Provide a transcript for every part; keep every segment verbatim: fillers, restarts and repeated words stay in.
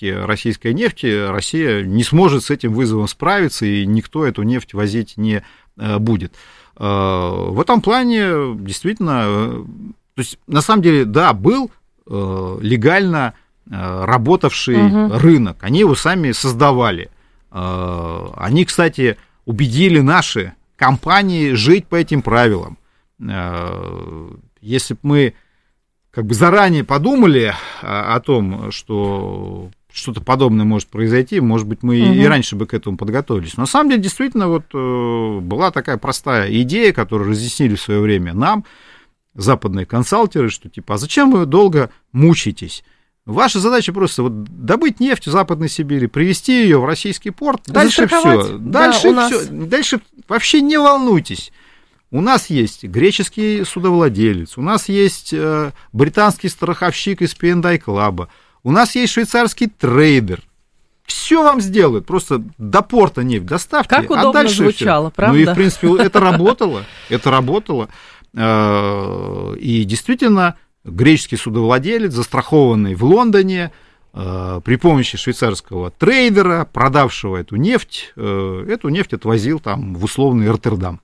поставки российской нефти, Россия не сможет с этим вызовом справиться, и никто эту нефть возить не будет. В этом плане действительно, то есть, на самом деле, да, был легально работавший угу. рынок, они его сами создавали. Они, кстати, убедили наши компании жить по этим правилам. Если бы мы как бы заранее подумали о том, что что-то подобное может произойти, может быть, мы угу. и раньше бы к этому подготовились. Но на самом деле, действительно, вот была такая простая идея, которую разъяснили в свое время нам, западные консалтеры, что типа, а зачем вы долго мучаетесь? Ваша задача просто вот добыть нефть в Западной Сибири, привезти ее в российский порт, дальше все. Дальше, да, все. Дальше вообще не волнуйтесь. У нас есть греческий судовладелец, у нас есть э, британский страховщик из пи энд ай Club, у нас есть швейцарский трейдер. Все вам сделают, просто до порта нефть доставьте. Как удобно а дальше звучало, всё. Правда? Ну и, в принципе, это работало, это работало. И действительно, греческий судовладелец, застрахованный в Лондоне, при помощи швейцарского трейдера, продавшего эту нефть, эту нефть отвозил там в условный Роттердам.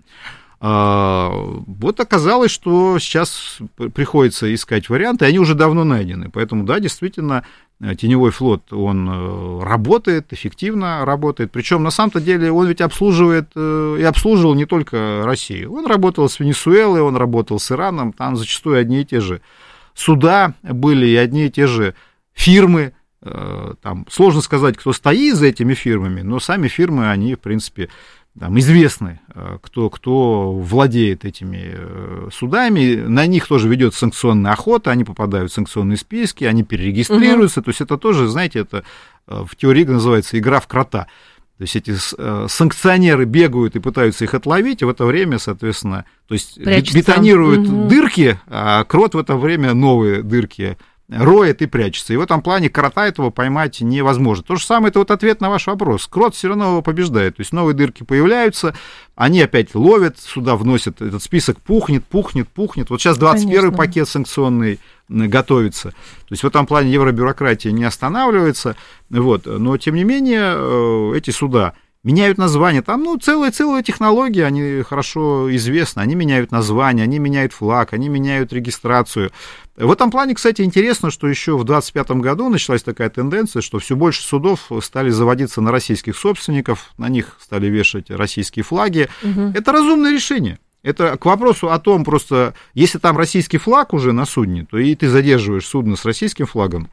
Вот оказалось, что сейчас приходится искать варианты, они уже давно найдены. Поэтому, да, действительно, теневой флот, он работает, эффективно работает. Причем, на самом-то деле, он ведь обслуживает и обслуживал не только Россию. Он работал с Венесуэлой, он работал с Ираном, там зачастую одни и те же суда были и одни и те же фирмы. Там сложно сказать, кто стоит за этими фирмами, но сами фирмы, они, в принципе, там известны, кто, кто владеет этими судами, на них тоже ведется санкционная охота, они попадают в санкционные списки, они перерегистрируются, угу. то есть это тоже, знаете, это в теории называется игра в крота. То есть эти санкционеры бегают и пытаются их отловить, и в это время, соответственно, то есть прячется. Бетонируют угу. дырки, а крот в это время новые дырки роет и прячется. И в этом плане крота этого поймать невозможно. То же самое, это вот ответ на ваш вопрос. Крот все равно его побеждает. То есть новые дырки появляются, они опять ловят, сюда вносят, этот список пухнет, пухнет, пухнет. Вот сейчас двадцать первый Конечно. Пакет санкционный готовится. То есть в этом плане евробюрократия не останавливается. Вот. Но, тем не менее, эти суда меняют название, там, ну, целая-целая технология, они хорошо известны, они меняют название, они меняют флаг, они меняют регистрацию. В этом плане, кстати, интересно, что еще в двадцать пятом году началась такая тенденция, что все больше судов стали заводиться на российских собственников, на них стали вешать российские флаги. Угу. Это разумное решение. Это к вопросу о том, просто, если там российский флаг уже на судне, то и ты задерживаешь судно с российским флагом,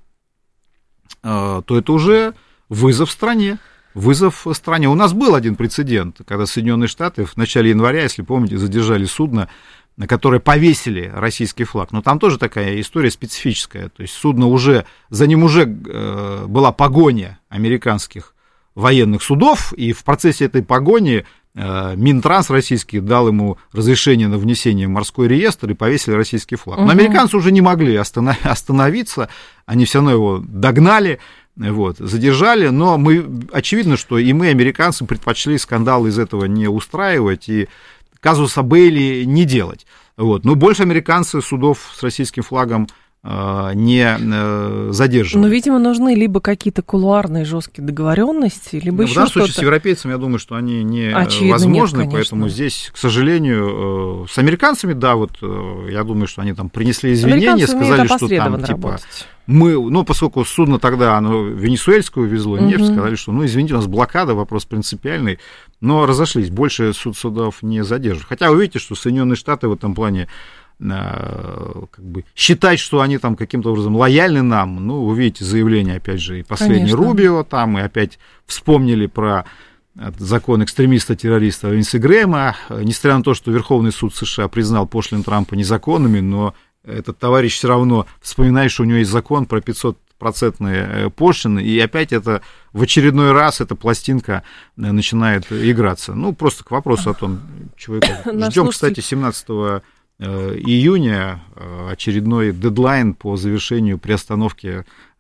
то это уже вызов стране. Вызов стране. У нас был один прецедент, когда Соединенные Штаты в начале января, если помните, задержали судно, на которое повесили российский флаг. Но там тоже такая история специфическая. То есть судно уже, за ним уже э, была погоня американских военных судов, и в процессе этой погони э, Минтранс российский дал ему разрешение на внесение в морской реестр и повесили российский флаг. Но американцы уже не могли остановиться, они все равно его догнали. Вот, задержали, но мы, очевидно, что и мы, американцы, предпочли скандал из этого не устраивать и казуса Бейли не делать. Вот. Но больше американцы судов с российским флагом э, не э, задерживают. Но, видимо, нужны либо какие-то кулуарные жесткие договоренности, либо еще что-то. В данном случае с европейцами, я думаю, что они невозможны, нет, поэтому здесь, к сожалению, э, с американцами, да, вот э, я думаю, что они там принесли извинения, сказали, что там, типа... Работать. Мы, ну, поскольку судно тогда, оно венесуэльскую везло нефть, угу. сказали, что, ну, извините, у нас блокада, вопрос принципиальный, но разошлись, больше суд судов не задерживают. Хотя вы видите, что Соединенные Штаты в этом плане, э, как бы, считать, что они там каким-то образом лояльны нам, ну, вы видите заявление, опять же, и последний Рубио там, и опять вспомнили про закон экстремиста-террориста Линдси Грэма, несмотря на то, что Верховный суд США признал пошлин Трампа незаконными, но этот товарищ все равно вспоминает, что у него есть закон про пятьсот-процентные пошлины, и опять это в очередной раз эта пластинка начинает играться. Ну, просто к вопросу о том, чего я ждем, кстати, семнадцатого июня очередной дедлайн по завершению приостановки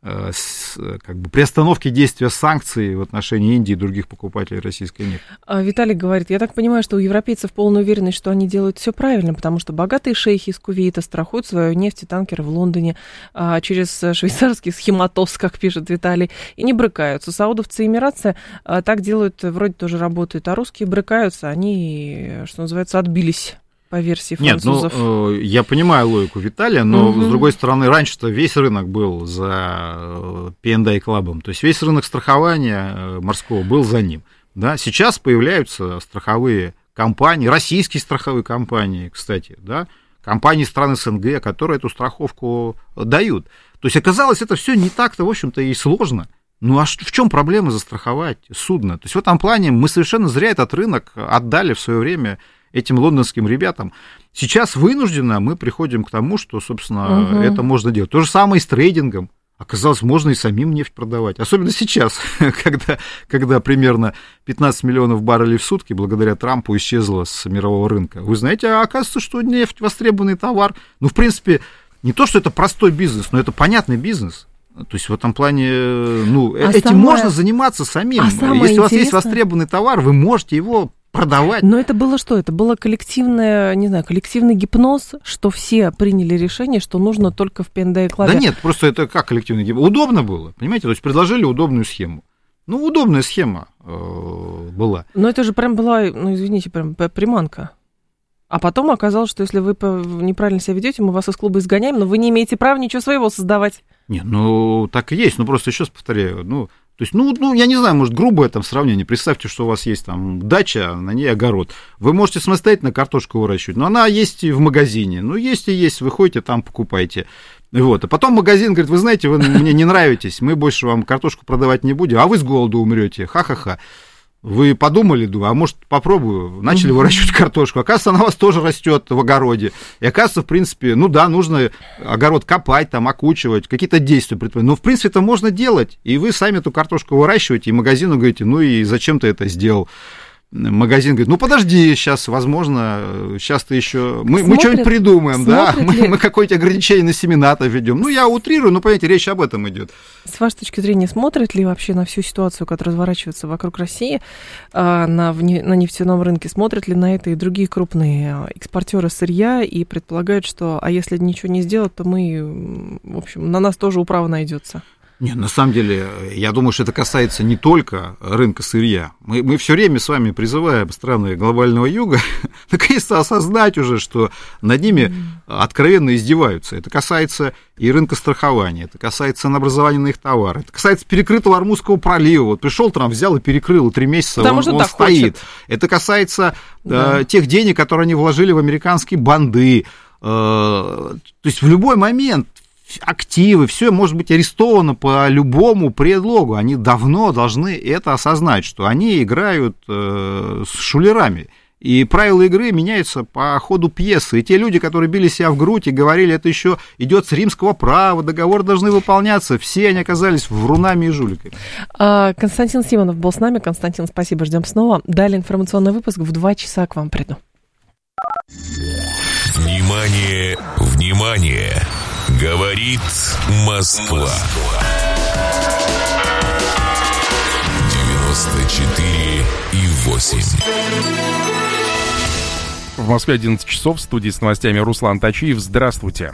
с, как бы, приостановки действия санкций в отношении Индии и других покупателей российской нефти. Виталий говорит, я так понимаю, что у европейцев полная уверенность, что они делают все правильно, потому что богатые шейхи из Кувейта страхуют свою нефть и танкеры в Лондоне а, через швейцарский схематоз, как пишет Виталий, и не брыкаются. Саудовцы и эмиратцы а, так делают, вроде тоже работают, а русские брыкаются, они, что называется, отбились. По версии французов. Нет, ну, я понимаю логику Виталия, но, угу. с другой стороны, раньше-то весь рынок был за пи энд эй клабом, то есть весь рынок страхования морского был за ним. Да? Сейчас появляются страховые компании, российские страховые компании, кстати, да? Компании стран СНГ, которые эту страховку дают. То есть оказалось, это все не так-то, в общем-то, и сложно. Ну а в чем проблема застраховать судно? То есть в этом плане мы совершенно зря этот рынок отдали в свое время этим лондонским ребятам. Сейчас вынужденно мы приходим к тому, что, собственно, угу. это можно делать. То же самое и с трейдингом. Оказалось, можно и самим нефть продавать. Особенно сейчас, когда, когда примерно пятнадцать миллионов баррелей в сутки благодаря Трампу исчезло с мирового рынка. Вы знаете, а оказывается, что нефть востребованный товар. Ну, в принципе, не то, что это простой бизнес, но это понятный бизнес. То есть в этом плане, ну, а этим самое... можно заниматься самим. А Если интересное... у вас есть востребованный товар, вы можете его продавать. Но это было что? Это было коллективное, не знаю, коллективный гипноз, что все приняли решение, что нужно только в пи энд эй-клабе. Да нет, просто это как коллективный гипноз? Удобно было, понимаете? То есть предложили удобную схему. Ну, удобная схема э, была. Но это же прям была, ну, извините, прям приманка. А потом оказалось, что если вы неправильно себя ведете, мы вас из клуба изгоняем, но вы не имеете права ничего своего создавать. Нет, ну, так и есть. Ну, просто еще раз повторяю, ну, то есть, ну, ну, я не знаю, может, грубое там сравнение. Представьте, что у вас есть там дача, а на ней огород. Вы можете самостоятельно картошку выращивать, но она есть и в магазине. Ну, есть и есть, вы ходите там, покупаете. Вот. А потом магазин говорит, вы знаете, вы мне не нравитесь, мы больше вам картошку продавать не будем, а вы с голоду умрете. Ха-ха-ха. Вы подумали, думаю, а может, попробую. Начали выращивать картошку. Оказывается, она у вас тоже растет в огороде. И оказывается, в принципе, ну да, нужно огород копать, там, окучивать, какие-то действия предпринимать. Но, в принципе, это можно делать. И вы сами эту картошку выращиваете, и магазину говорите, ну и зачем ты это сделал? Магазин говорит, ну подожди, сейчас, возможно, сейчас ты еще... Мы, смотрит, мы что-нибудь придумаем, да? Мы, мы какое-то ограничение на семена-то введем. Ну, я утрирую, но, понимаете, речь об этом идет. С вашей точки зрения, смотрит ли вообще на всю ситуацию, которая разворачивается вокруг России, на, на нефтяном рынке, смотрят ли на это и другие крупные экспортеры сырья и предполагают, что, а если ничего не сделать, то мы, в общем, на нас тоже управа найдется? Нет, на самом деле, я думаю, что это касается не только рынка сырья. Мы, мы все время с вами призываем страны глобального юга наконец-то осознать уже, что над ними откровенно издеваются. Это касается и рынка страхования, это касается ценообразования на их товары, это касается перекрытого Ормузского пролива. Вот пришел Трамп, взял и перекрыл, и три месяца Потому он, он стоит. Хочет. Это касается да. э, тех денег, которые они вложили в американские банды. Э, то есть в любой момент активы, все может быть арестовано по любому предлогу. Они давно должны это осознать, что они играют э, с шулерами. И правила игры меняются по ходу пьесы. И те люди, которые били себя в грудь и говорили, это еще идет с римского права, договоры должны выполняться, все они оказались врунами и жуликами. Константин Симонов был с нами. Константин, спасибо, ждем снова. Далее информационный выпуск, в два часа к вам приду. Внимание, внимание! Говорит Москва. девяносто четыре и восемь. В Москве одиннадцать часов, в студии с новостями Руслан Тачиев. Здравствуйте.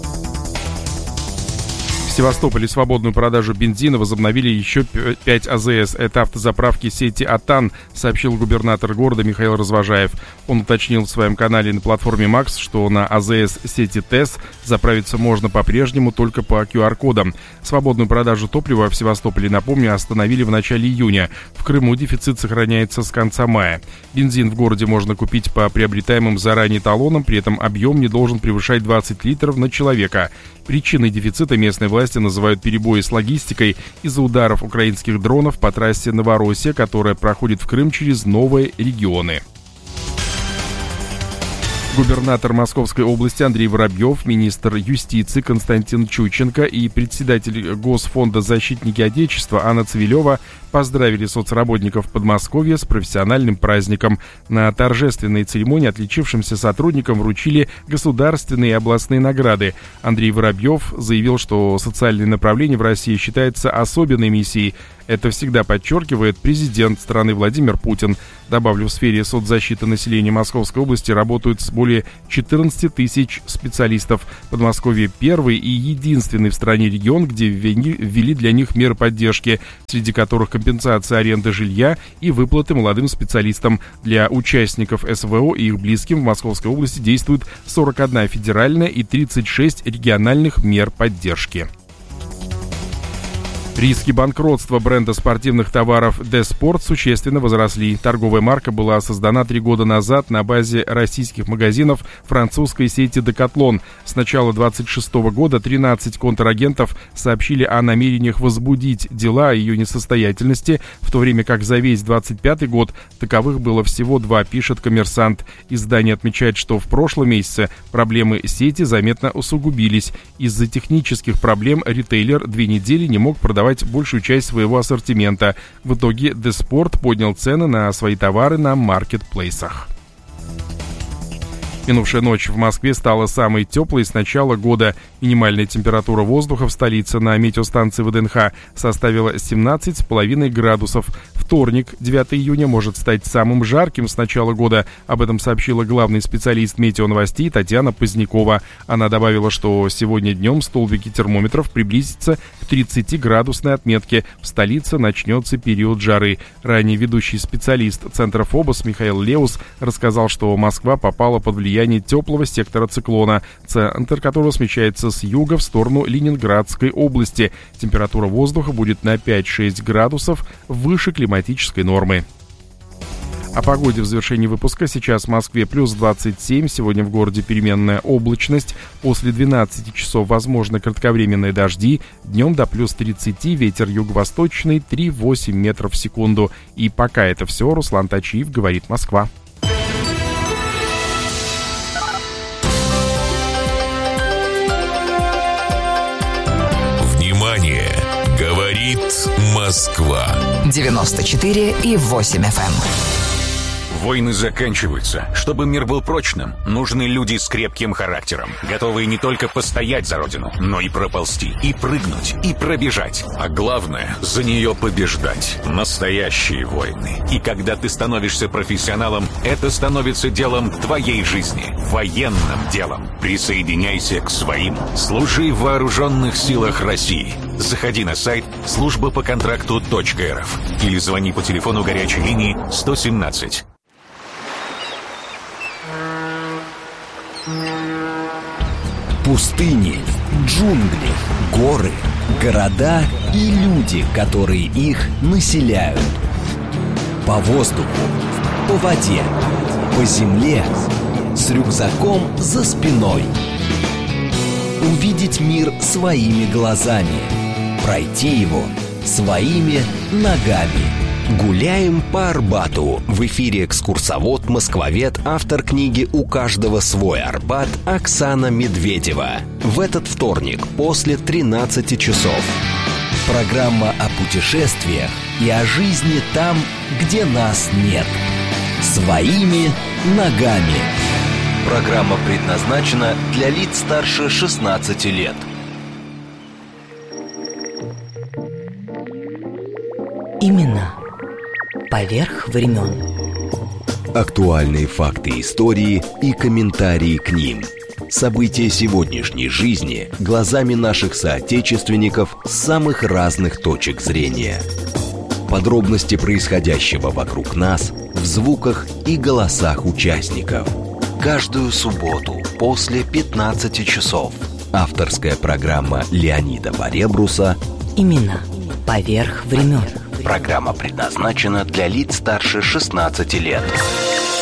В Севастополе свободную продажу бензина возобновили еще пять а зэ эс. Это автозаправки сети «Атан», сообщил губернатор города Михаил Развожаев. Он уточнил в своем канале на платформе «Макс», что на а зэ эс сети ТЭС заправиться можно по-прежнему только по ку ар кодам. Свободную продажу топлива в Севастополе, напомню, остановили в начале июня. В Крыму дефицит сохраняется с конца мая. Бензин в городе можно купить по приобретаемым заранее талонам, при этом объем не должен превышать двадцать литров на человека. Причиной дефицита местные власти называют перебои с логистикой из-за ударов украинских дронов по трассе Новороссия, которая проходит в Крым через новые регионы. Губернатор Московской области Андрей Воробьев, министр юстиции Константин Чученко и председатель Госфонда «Защитники Отечества» Анна Цивилева поздравили соцработников Подмосковья с профессиональным праздником. На торжественной церемонии отличившимся сотрудникам вручили государственные и областные награды. Андрей Воробьев заявил, что социальное направление в России считается особенной миссией. Это всегда подчеркивает президент страны Владимир Путин. Добавлю, в сфере соцзащиты населения Московской области работают более четырнадцать тысяч специалистов. Подмосковье — первый и единственный в стране регион, где ввели для них меры поддержки, среди которых компенсация аренды жилья и выплаты молодым специалистам. Для участников СВО и их близким в Московской области действует сорок одна федеральная и тридцать шесть региональных мер поддержки. Риски банкротства бренда спортивных товаров D-Sport существенно возросли. Торговая марка была создана три года назад на базе российских магазинов французской сети Decathlon. С начала двадцать шестого года тринадцать контрагентов сообщили о намерениях возбудить дела о ее несостоятельности, в то время как за весь двадцать пятый год таковых было всего два, пишет «Коммерсант». Издание отмечает, что в прошлом месяце проблемы сети заметно усугубились. Из-за технических проблем ритейлер две недели не мог продавать большую часть своего ассортимента. В итоге D-Sport поднял цены на свои товары на маркетплейсах. Минувшая ночь в Москве стала самой теплой с начала года. Минимальная температура воздуха в столице на метеостанции ВДНХ составила семнадцать с половиной градусов. Вторник, девятого июня, может стать самым жарким с начала года. Об этом сообщила главный специалист метеоновостей Татьяна Позднякова. Она добавила, что сегодня днем столбики термометров приблизятся к тридцатиградусной отметке. В столице начнется период жары. Ранее ведущий специалист Центра ФОБОС Михаил Леус рассказал, что Москва попала под влияние теплого сектора циклона, центр которого смещается с юга в сторону Ленинградской области. Температура воздуха будет на пять-шесть градусов выше климатической нормы. О погоде в завершении выпуска. Сейчас в Москве плюс двадцать семь, сегодня в городе переменная облачность. После двенадцати часов возможны кратковременные дожди. Днем до плюс тридцати, ветер юго-восточный три-восемь метров в секунду. И пока это все, Руслан Тачиев, говорит Москва. Говорит Москва. девяносто четыре и восемь эф эм. Войны заканчиваются. Чтобы мир был прочным, нужны люди с крепким характером, готовые не только постоять за родину, но и проползти, и прыгнуть, и пробежать. А главное, за нее побеждать. Настоящие войны. И когда ты становишься профессионалом, это становится делом твоей жизни. Военным делом. Присоединяйся к своим. Служи в вооруженных силах России. Заходи на сайт служба по контракту точка эр эф или звони по телефону горячей линии сто семнадцать. Пустыни, джунгли, горы, города и люди, которые их населяют. По воздуху, по воде, по земле, с рюкзаком за спиной. Увидеть мир своими глазами, пройти его своими ногами. Гуляем по Арбату. В эфире экскурсовод-москвовед, автор книги «У каждого свой Арбат» Оксана Медведева. В этот вторник после тринадцати часов. Программа о путешествиях и о жизни там, где нас нет. Своими ногами. Программа предназначена для лиц старше шестнадцати лет. Именно поверх времен. Актуальные факты истории и комментарии к ним. События сегодняшней жизни глазами наших соотечественников с самых разных точек зрения. Подробности происходящего вокруг нас в звуках и голосах участников. Каждую субботу после пятнадцати часов. Авторская программа Леонида Баребруса Именно поверх времен. Программа предназначена для лиц старше шестнадцати лет.